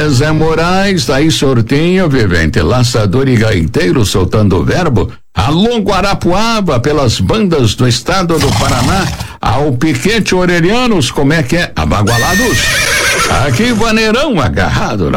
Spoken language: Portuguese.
Zé Moraes, tá aí sortinho, vivente, laçador e gaiteiro soltando o verbo. Alô Guarapuava, pelas bandas do estado do Paraná, ao Piquete Orelhanos, como é que é? Abagualados. Aqui Vaneirão agarrado